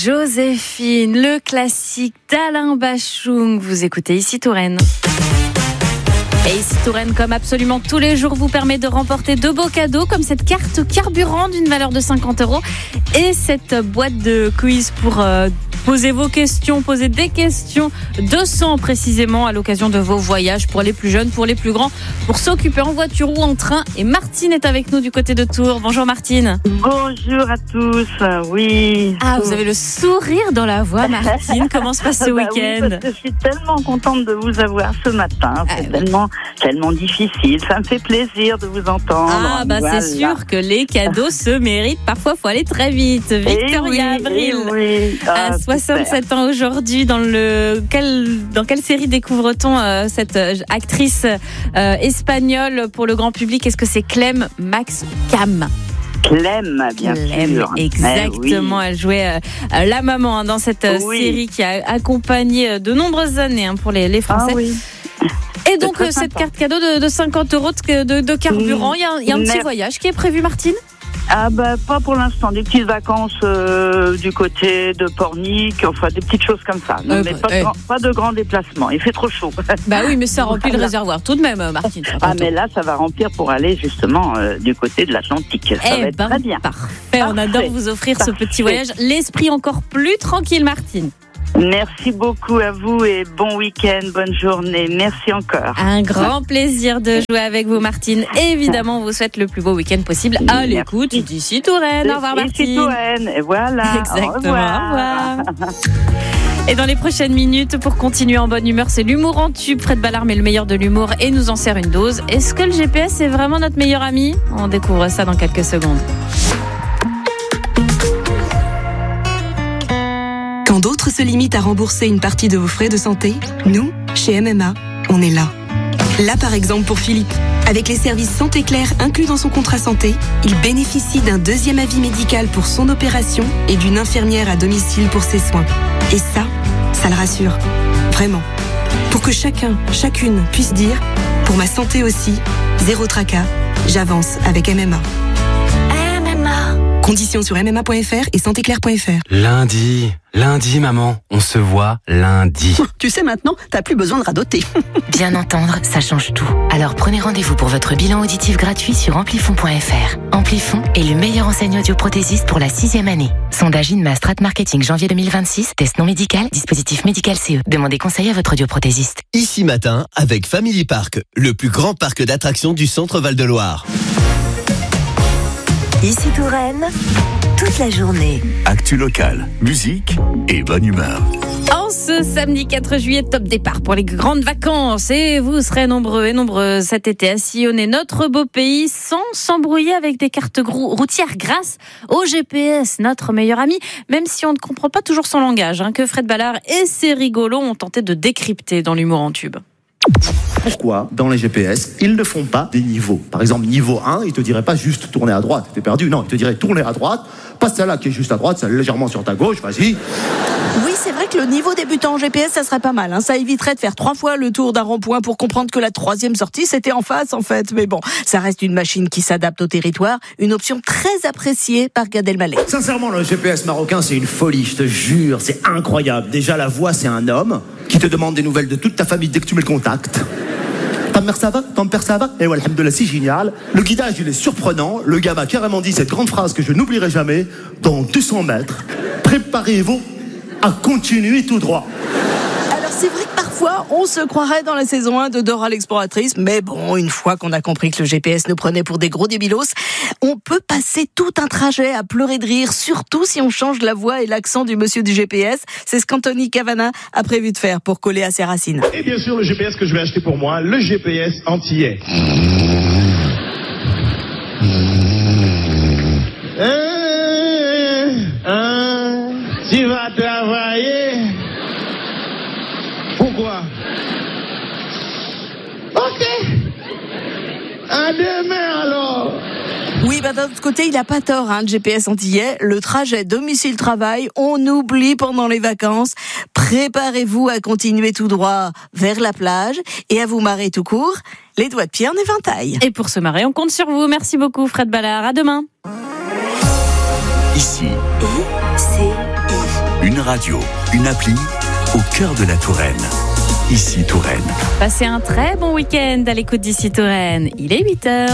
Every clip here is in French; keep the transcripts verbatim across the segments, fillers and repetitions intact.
Joséphine, le classique d'Alain Bachung. Vous écoutez Ici Touraine. Et Ici Touraine, comme absolument tous les jours, vous permet de remporter de beaux cadeaux comme cette carte carburant d'une valeur de cinquante euros et cette boîte de quiz pour euh, poser vos questions, poser des questions, deux cents précisément à l'occasion de vos voyages pour les plus jeunes, pour les plus grands, pour s'occuper en voiture ou en train. Et Martine est avec nous du côté de Tours. Bonjour Martine. Bonjour à tous, oui. Ah, vous avez le sourire dans la voix, Martine. Comment se passe ce bah week-end? Oui, parce que je suis tellement contente de vous avoir ce matin. C'est ah, tellement, oui. tellement difficile. Ça me fait plaisir de vous entendre. Ah, bah voilà. C'est sûr que les cadeaux se méritent. Parfois, il faut aller très vite. Victoria oui, Abril, oui. ah, à soixante-sept super. Ans aujourd'hui. Dans, le, quel, dans quelle série découvre-t-on euh, cette actrice euh, espagnole pour le grand public? Est-ce que c'est Clem Max Cam? Clem, bien Clem, sûr. Exactement, oui. Elle jouait euh, la maman hein, dans cette euh, oui. série qui a accompagné de nombreuses années hein, pour les, les Français. Ah, oui. Et donc euh, cette carte cadeau de, de cinquante euros de, de, de carburant, il mmh. y a, il y a un petit Merci. voyage qui est prévu, Martine? Ah bah pas pour l'instant, des petites vacances euh, du côté de Pornic, enfin des petites choses comme ça. Euh, mais bah, pas, de grand, pas de grands déplacements, il fait trop chaud. Bah oui, mais ça remplit le réservoir tout de même, Martine. Ah mais là, ça va remplir pour aller justement euh, du côté de l'Atlantique. Ça eh va être ben, très bien. Parfait, parfait, on adore vous offrir parfait. ce petit voyage. L'esprit encore plus tranquille, Martine. Merci beaucoup à vous et bon week-end, bonne journée. Merci encore. Un grand plaisir de jouer avec vous, Martine. Évidemment, on vous souhaite le plus beau week-end possible à l'écoute d'Ici Touraine. Au revoir, Martine. Ici Touraine, et voilà. Exactement. Au revoir. Au revoir. Et dans les prochaines minutes, pour continuer en bonne humeur, c'est l'humour en tube. Fred Ballard met le meilleur de l'humour et nous en sert une dose. Est-ce que le G P S est vraiment notre meilleur ami? On découvre ça dans quelques secondes. Quand d'autres se limitent à rembourser une partie de vos frais de santé, nous, chez M M A, on est là. Là, par exemple, pour Philippe. Avec les services Santé Claire inclus dans son contrat santé, il bénéficie d'un deuxième avis médical pour son opération et d'une infirmière à domicile pour ses soins. Et ça, ça le rassure. Vraiment. Pour que chacun, chacune puisse dire « Pour ma santé aussi, zéro tracas, j'avance avec M M A ». Conditions sur m m a point f r et santé claire point f r. Lundi, lundi maman, on se voit lundi. Tu sais maintenant, t'as plus besoin de radoter. Bien entendre, ça change tout. Alors prenez rendez-vous pour votre bilan auditif gratuit sur amplifon point f r. Amplifon est le meilleur enseigne audioprothésiste pour la sixième année. Sondage INMA Strat Marketing janvier deux mille vingt-six, test non médical, dispositif médical C E. Demandez conseil à votre audioprothésiste. Ici matin, avec Family Park, le plus grand parc d'attractions du centre Val-de-Loire. Ici Touraine, toute la journée. Actu locale, musique et bonne humeur. En ce samedi quatre juillet, top départ pour les grandes vacances. Et vous serez nombreux et nombreuses cet été à sillonner notre beau pays sans s'embrouiller avec des cartes routières grâce au G P S, notre meilleur ami, même si on ne comprend pas toujours son langage, hein, que Fred Ballard et ses rigolos ont tenté de décrypter dans l'humour en tube. Pourquoi, dans les G P S, ils ne font pas des niveaux? Par exemple, niveau un, il te dirait pas juste tourner à droite, t'es perdu. Non, il te dirait tourner à droite, passe celle-là qui est juste à droite, celle légèrement sur ta gauche, vas-y. Oui, c'est vrai que le niveau débutant en G P S, ça serait pas mal. Hein. Ça éviterait de faire trois fois le tour d'un rond-point pour comprendre que la troisième sortie, c'était en face, en fait. Mais bon, ça reste une machine qui s'adapte au territoire, une option très appréciée par Gad Elmaleh. Sincèrement, le G P S marocain, c'est une folie, je te jure, c'est incroyable. Déjà, la voix, c'est un homme qui te demande des nouvelles de toute ta famille dès que tu mets le contact. Ta mère ça va? Ton père ça va? Et ouais, alhamdoulilah, c'est génial. Le guidage, il est surprenant. Le gars m'a carrément dit cette grande phrase que je n'oublierai jamais. Dans deux cents mètres, préparez-vous à continuer tout droit. Alors c'est vrai que parfois, on se croirait dans la saison un de Dora l'exploratrice, mais bon, une fois qu'on a compris que le G P S nous prenait pour des gros débilos, on peut passer tout un trajet à pleurer de rire, surtout si on change la voix et l'accent du monsieur du G P S. C'est ce qu'Anthony Cavana a prévu de faire pour coller à ses racines. Et bien sûr, le G P S que je vais acheter pour moi, le G P S antillais. Euh, euh, tu vas travailler. Pourquoi? Ok. À demain alors. Oui, bah d'un autre côté, il n'a pas tort, hein, le G P S antillais. Le trajet domicile-travail, on oublie pendant les vacances. Préparez-vous à continuer tout droit vers la plage et à vous marrer tout court, les doigts de pied en éventail. Et pour se marrer, on compte sur vous. Merci beaucoup, Fred Ballard. À demain. Ici. I C I. Une radio, une appli au cœur de la Touraine. Ici Touraine. Passez un très bon week-end à l'écoute d'Ici Touraine. Il est huit heures.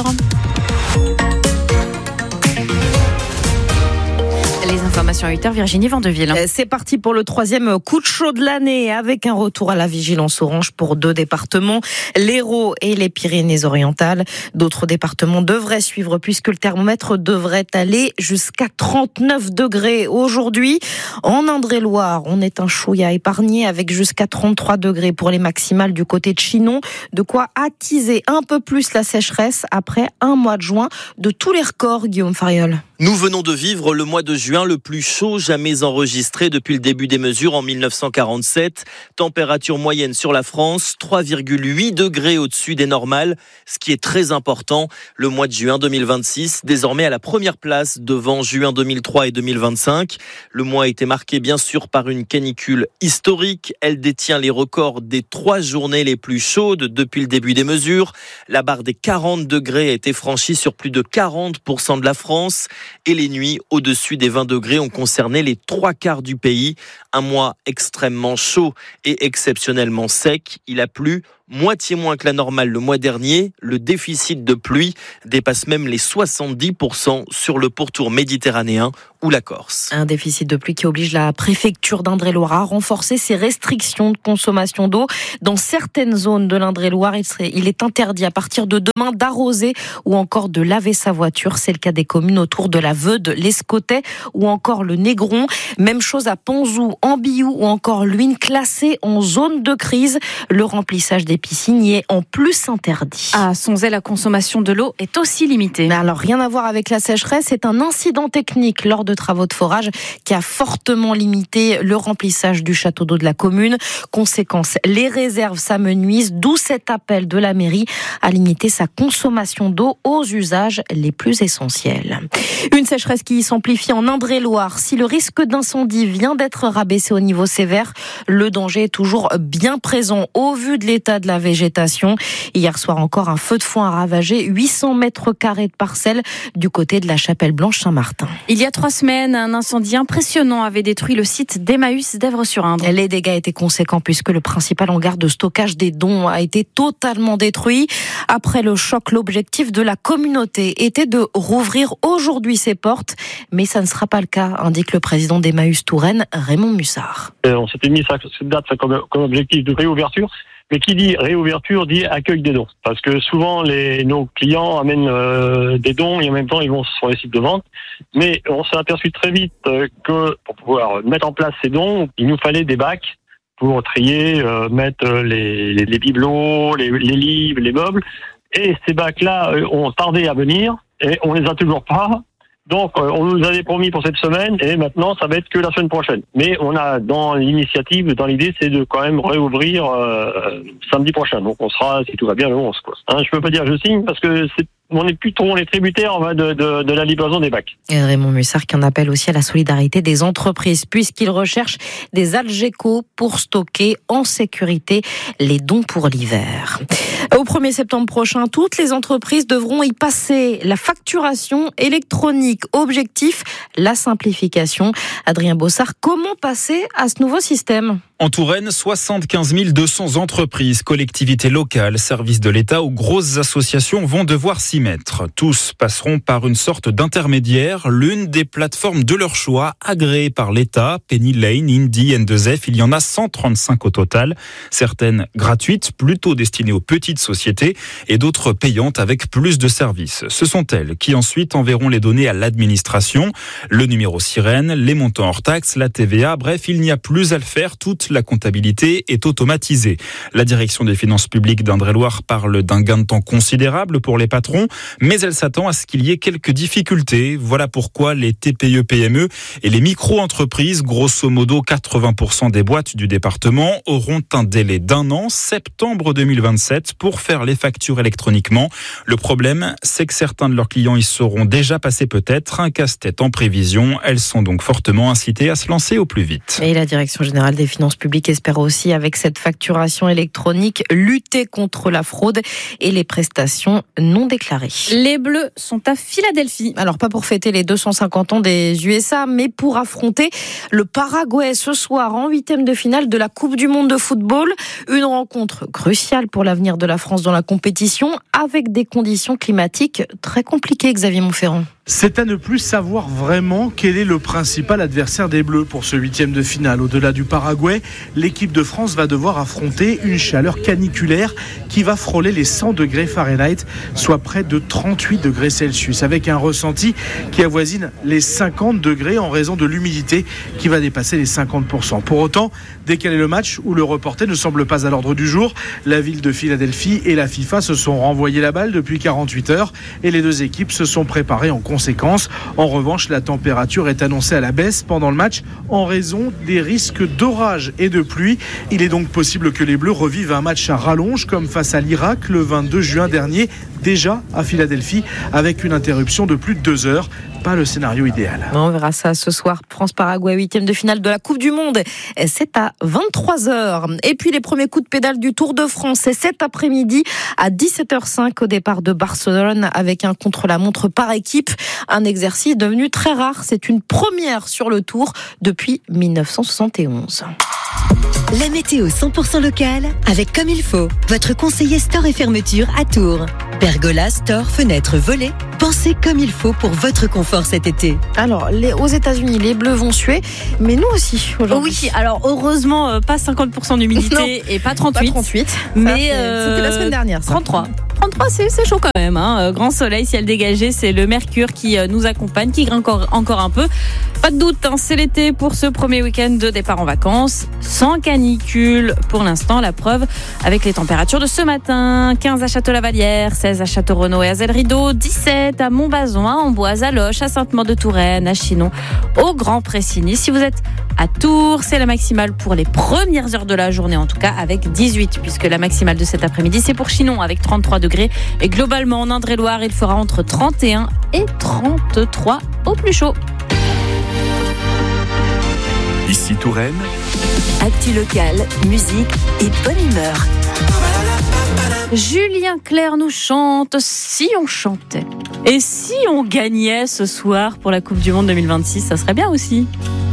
Les informations à huit heures, Virginie Vandeville. C'est parti pour le troisième coup de chaud de l'année avec un retour à la vigilance orange pour deux départements, l'Hérault et les Pyrénées-Orientales. D'autres départements devraient suivre puisque le thermomètre devrait aller jusqu'à trente-neuf degrés aujourd'hui. En Indre-et-Loire, on est un chouïa épargné avec jusqu'à trente-trois degrés pour les maximales du côté de Chinon. De quoi attiser un peu plus la sécheresse après un mois de juin de tous les records, Guillaume Fariol. Nous venons de vivre le mois de juin le plus chaud jamais enregistré depuis le début des mesures en mille neuf cent quarante-sept. Température moyenne sur la France, trois virgule huit degrés au-dessus des normales, ce qui est très important. Le mois de juin deux mille vingt-six, désormais à la première place devant juin deux mille trois et deux mille vingt-cinq. Le mois a été marqué bien sûr par une canicule historique. Elle détient les records des trois journées les plus chaudes depuis le début des mesures. La barre des quarante degrés a été franchie sur plus de quarante pour cent de la France. Et les nuits au-dessus des vingt degrés ont concerné les trois quarts du pays. Un mois extrêmement chaud et exceptionnellement sec. Il a plu moitié moins que la normale le mois dernier. Le déficit de pluie dépasse même les soixante-dix pour cent sur le pourtour méditerranéen ou la Corse. Un déficit de pluie qui oblige la préfecture d'Indre-et-Loire à renforcer ses restrictions de consommation d'eau. Dans certaines zones de l'Indre-et-Loire, il, serait, il est interdit à partir de demain d'arroser ou encore de laver sa voiture. C'est le cas des communes autour de la Veude, l'Escotais ou encore le Négron. Même chose à Ponzou, Ambiou ou encore Luynes, classées en zone de crise. Le remplissage des piscines y est en plus interdit. À Sonzay, la consommation de l'eau est aussi limitée. Mais alors, rien à voir avec la sécheresse, c'est un incident technique lors de travaux de forage qui a fortement limité le remplissage du château d'eau de la commune. Conséquence, les réserves s'amenuisent, d'où cet appel de la mairie à limiter sa consommation d'eau aux usages les plus essentiels. Une sécheresse qui s'amplifie en Indre-et-Loire. Si le risque d'incendie vient d'être rabaissé au niveau sévère, le danger est toujours bien présent au vu de l'état de la végétation. Hier soir encore, un feu de foin a ravagé huit cents mètres carrés de parcelles du côté de la Chapelle Blanche-Saint-Martin. Il y a trois semaines, un incendie impressionnant avait détruit le site d'Emmaüs d'Èvres-sur-Indre. Les dégâts étaient conséquents puisque le principal hangar de stockage des dons a été totalement détruit. Après le choc, l'objectif de la communauté était de rouvrir aujourd'hui ses portes, mais ça ne sera pas le cas, indique le président d'Emmaüs Touraine, Raymond Mussard. On s'était mis cette date comme, comme objectif de réouverture. Mais qui dit réouverture dit accueil des dons. Parce que souvent, les, nos clients amènent euh, des dons et en même temps, ils vont sur les sites de vente. Mais on s'est aperçu très vite euh, que pour pouvoir mettre en place ces dons, il nous fallait des bacs pour trier, euh, mettre les, les, les bibelots, les, les livres, les meubles. Et ces bacs-là euh, ont tardé à venir et on les a toujours pas. Donc, euh, on nous avait promis pour cette semaine et maintenant, ça va être que la semaine prochaine. Mais on a dans l'initiative, dans l'idée, c'est de quand même réouvrir euh, samedi prochain. Donc, on sera, si tout va bien, le onze. Quoi. Hein, je peux pas dire je signe parce que c'est on est plus trop, on est tributaire de, de, de la livraison des bacs. Et Raymond Mussard qui en appelle aussi à la solidarité des entreprises puisqu'il recherche des Algeco pour stocker en sécurité les dons pour l'hiver. Au premier septembre prochain, toutes les entreprises devront y passer la facturation électronique. Objectif, la simplification. Adrien Bossard, comment passer à ce nouveau système ? En Touraine, soixante-quinze mille deux cents entreprises, collectivités locales, services de l'État ou grosses associations vont devoir s'y mettre. Tous passeront par une sorte d'intermédiaire, l'une des plateformes de leur choix, agréées par l'État, Penny Lane, Indy, N deux F. Il y en a cent trente-cinq au total. Certaines gratuites, plutôt destinées aux petites sociétés, et d'autres payantes avec plus de services. Ce sont elles qui ensuite enverront les données à l'administration, le numéro sirène, les montants hors taxes, la T V A. Bref, il n'y a plus à le faire. Toute la comptabilité est automatisée. La direction des finances publiques d'Indre-et-Loire parle d'un gain de temps considérable pour les patrons, mais elle s'attend à ce qu'il y ait quelques difficultés. Voilà pourquoi les T P E P M E et les micro-entreprises, grosso modo quatre-vingts pour cent des boîtes du département, auront un délai d'un an, septembre deux mille vingt-sept, pour pour faire les factures électroniquement. Le problème, c'est que certains de leurs clients y seront déjà passés peut-être. Un casse-tête en prévision. Elles sont donc fortement incitées à se lancer au plus vite. Et la Direction générale des finances publiques espère aussi, avec cette facturation électronique, lutter contre la fraude et les prestations non déclarées. Les Bleus sont à Philadelphie. Alors pas pour fêter les deux cent cinquante ans des U S A, mais pour affronter le Paraguay ce soir en huitième de finale de la Coupe du Monde de football. Une rencontre cruciale pour l'avenir de la France dans la compétition, avec des conditions climatiques très compliquées, Xavier Montferrand. C'est à ne plus savoir vraiment quel est le principal adversaire des Bleus pour ce huitième de finale. Au-delà du Paraguay, l'équipe de France va devoir affronter une chaleur caniculaire qui va frôler les cent degrés Fahrenheit, soit près de trente-huit degrés Celsius, avec un ressenti qui avoisine les cinquante degrés en raison de l'humidité qui va dépasser les cinquante pour cent. Pour autant, décaler le match où le reporter ne semble pas à l'ordre du jour. La ville de Philadelphie et la FIFA se sont renvoyés la balle depuis quarante-huit heures et les deux équipes se sont préparées en conséquence. En revanche, la température est annoncée à la baisse pendant le match en raison des risques d'orage et de pluie. Il est donc possible que les Bleus revivent un match à rallonge comme face à l'Irak le vingt-deux juin dernier, déjà à Philadelphie, avec une interruption de plus de deux heures. Pas le scénario idéal. On verra ça ce soir. France-Paraguay, huitième de finale de la Coupe du Monde. C'est à vingt-trois heures. Et puis les premiers coups de pédale du Tour de France, c'est cet après-midi à dix-sept heures cinq au départ de Barcelone, avec un contre-la-montre par équipe. Un exercice devenu très rare. C'est une première sur le Tour depuis dix-neuf cent soixante et onze. La météo cent pour cent locale avec Comme il faut, votre conseiller store et fermeture à Tours. Pergola, store, fenêtres, volets. Pensez comme il faut pour votre confort cet été. Alors, les, aux États-Unis, les Bleus vont suer, mais nous aussi aujourd'hui. Oui, alors heureusement, euh, pas cinquante pour cent d'humidité non, et pas trente-huit. Pas trente-huit. Mais ça, euh, c'était la semaine dernière. Ça. trente-trois. trente-trois, c'est, c'est chaud quand même. Hein. Grand soleil, ciel dégagé, c'est le mercure qui nous accompagne, qui grimpe encore, encore un peu. Pas de doute, hein, c'est l'été pour ce premier week-end de départ en vacances. Sans canicule pour l'instant, la preuve avec les températures de ce matin. quinze à Château-Lavalière, seize à Château-Renaud et à Zelle-Rideau, dix-sept à Montbazon, à Amboise, à Loches, à Sainte-Maure-de-Touraine, à Chinon, au Grand Pressigny. Si vous êtes à Tours, c'est la maximale pour les premières heures de la journée, en tout cas avec dix-huit, puisque la maximale de cet après-midi, c'est pour Chinon avec trente-trois degrés. Et globalement, en Indre-et-Loire, il fera entre trente et un et trente-trois au plus chaud. Ici Touraine. Actu locale, musique et bonne humeur. Julien Clerc nous chante Si on chantait. Et si on gagnait ce soir pour la Coupe du Monde deux mille vingt-six, ça serait bien aussi.